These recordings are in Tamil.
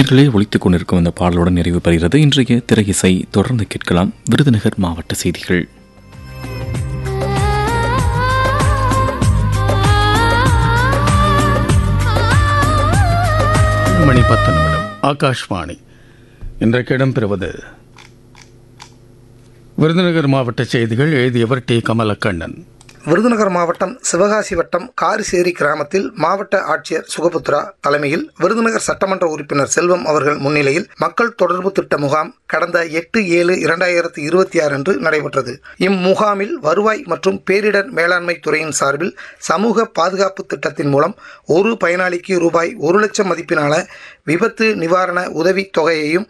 நேர்களே, ஒலித்துக் கொண்டிருக்கும் இந்த பாடலுடன் நிறைவு பெறுகிறது இன்றைய திரை இசை. தொடர்ந்து கேட்கலாம் விருதுநகர் மாவட்ட செய்திகள். மணி 10 ஆகாஷ்வாணி. இன்றைக்கு இடம்பெறுவது விருதுநகர் மாவட்ட செய்திகள். எழுதியவர் டி. கமலக்கண்ணன். விருதுநகர் மாவட்டம் சிவகாசி வட்டம் காரிசேரி கிராமத்தில் மாவட்ட ஆட்சியர் சுகபுத்ரா தலைமையில் விருதுநகர் சட்டமன்ற உறுப்பினர் செல்வம் அவர்கள் முன்னிலையில் மக்கள் தொடர்பு திட்ட முகாம் கடந்த 8/7/2026 அன்று நடைபெற்றது. இம்முகாமில் வருவாய் மற்றும் பேரிடர் மேலாண்மை துறையின் சார்பில் சமூக பாதுகாப்பு திட்டத்தின் மூலம் ஒரு பயனாளிக்கு ரூபாய் 1 லட்சம் மதிப்பிலான விபத்து நிவாரண உதவித் தொகையையும்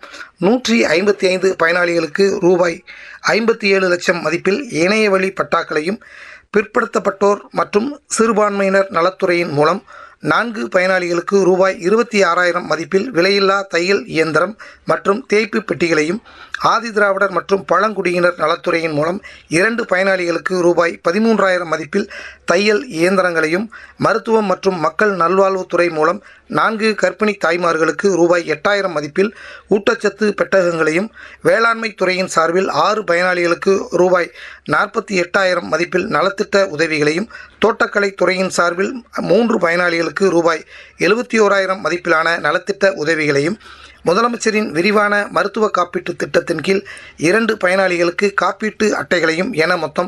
155 பயனாளிகளுக்கு ரூபாய் 57 லட்சம் மதிப்பில் இணைய வழி பட்டாக்களையும், பிற்படுத்தப்பட்டோர் மற்றும் சிறுபான்மையினர் நலத்துறையின் மூலம் 4 பயனாளிகளுக்கு ரூபாய் 26,000 மதிப்பில் விலையில்லா தையல் இயந்திரம் மற்றும் தேய்ப்பு பெட்டிகளையும், ஆதிதிராவிடர் மற்றும் பழங்குடியினர் நலத்துறையின் மூலம் 2 பயனாளிகளுக்கு ரூபாய் 13,000 மதிப்பில் தையல் இயந்திரங்களையும், மருத்துவம் மற்றும் மக்கள் நல்வாழ்வுத்துறை மூலம் 4 கர்ப்பிணி தாய்மார்களுக்கு ரூபாய் 8,000 மதிப்பில் ஊட்டச்சத்து பெட்டகங்களையும், வேளாண்மை துறையின் சார்பில் 6 பயனாளிகளுக்கு ரூபாய் 48,000 மதிப்பில் நலத்திட்ட உதவிகளையும், தோட்டக்கலை துறையின் சார்பில் 3 பயனாளிகளுக்கு ரூபாய் 71,000 மதிப்பிலான நலத்திட்ட உதவிகளையும், முதலமைச்சரின் விரிவான மருத்துவ காப்பீட்டு திட்டத்தின் கீழ் 2 பயனாளிகளுக்கு காப்பீட்டு அட்டைகளையும் என மொத்தம்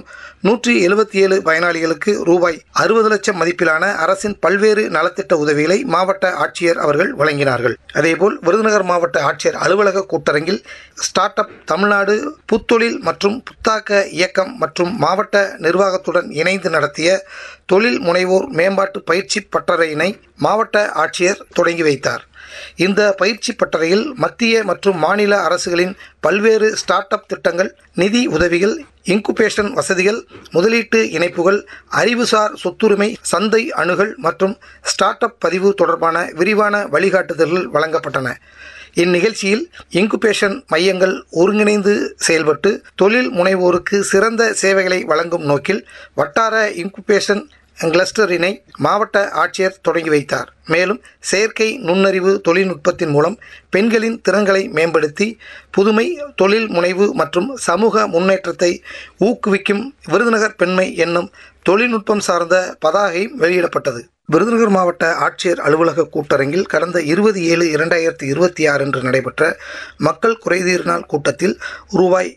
177 பயனாளிகளுக்கு ரூபாய் 60 லட்சம் மதிப்பிலான அரசின் பல்வேறு நலத்திட்ட உதவிகளை மாவட்ட ஆட்சியர் அவர்கள் வழங்கினார்கள். அதேபோல் விருதுநகர் மாவட்ட ஆட்சியர் அலுவலக கூட்டரங்கில் ஸ்டார்ட் அப் தமிழ்நாடு புத்தொழில் மற்றும் புத்தாக்க இயக்கம் மற்றும் மாவட்ட நிர்வாகத்துடன் இணைந்து நடத்திய தொழில் முனைவோர் மேம்பாட்டு பயிற்சி பட்டறையினை மாவட்ட ஆட்சியர் தொடங்கி வைத்தார். இந்த பயிற்சி பட்டறையில் மத்திய மற்றும் மாநில அரசுகளின் பல்வேறு ஸ்டார்ட் அப் திட்டங்கள், நிதி உதவிகள், இன்குபேஷன் வசதிகள், முதலீட்டு இணைப்புகள், அறிவுசார் சொத்துரிமை, சந்தை அணுகல் மற்றும் ஸ்டார்ட் அப் பதிவு தொடர்பான விரிவான வழிகாட்டுதல்கள் வழங்கப்பட்டன. இந்நிகழ்ச்சியில் இன்குபேஷன் மையங்கள் ஒருங்கிணைந்து செயல்பட்டு தொழில் முனைவோருக்கு சிறந்த சேவைகளை வழங்கும் நோக்கில் வட்டார இன்குபேஷன் கிளஸ்டரினை மாவட்ட ஆட்சியர் தொடங்கி வைத்தார். மேலும் செயற்கை நுண்ணறிவு தொழில்நுட்பத்தின் மூலம் பெண்களின் திறன்களை மேம்படுத்தி புதுமை, தொழில் முனைவு மற்றும் சமூக முன்னேற்றத்தை ஊக்குவிக்கும் விருதுநகர் பெண்மை என்னும் தொழில்நுட்பம் சார்ந்த பதாகை வெளியிடப்பட்டது. விருதுநகர் மாவட்ட ஆட்சியர் அலுவலக கூட்டரங்கில் கடந்த 20/7/2026 அன்று நடைபெற்ற மக்கள் குறைதீர் நாள் கூட்டத்தில் ரூபாய்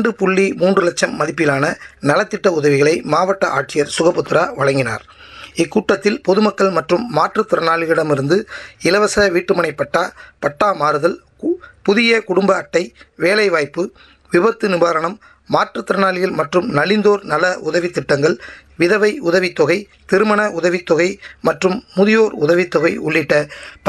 2.3 லட்சம் மதிப்பிலான நலத்திட்ட உதவிகளை மாவட்ட ஆட்சியர் சுகபுத்ரா வழங்கினார். இக்கூட்டத்தில் பொதுமக்கள் மற்றும் மாற்றுத்திறனாளிகளிடமிருந்து இலவச வீட்டுமனை பட்டா, பட்டா மாறுதல், புதிய குடும்ப அட்டை, வேலைவாய்ப்பு, விபத்து நிவாரணம், மாற்றுத்திறனாளிகள் மற்றும் நலிந்தோர் நல உதவி திட்டங்கள், விதவை உதவித்தொகை, திருமண உதவித்தொகை மற்றும் முதியோர் உதவித்தொகை உள்ளிட்ட